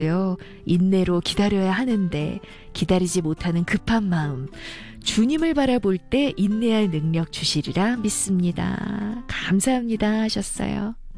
인내로 기다려야 하는데 기다리지 못하는 급한 마음, 주님을 바라볼 때 인내할 능력 주시리라 믿습니다. 감사합니다 하셨어요.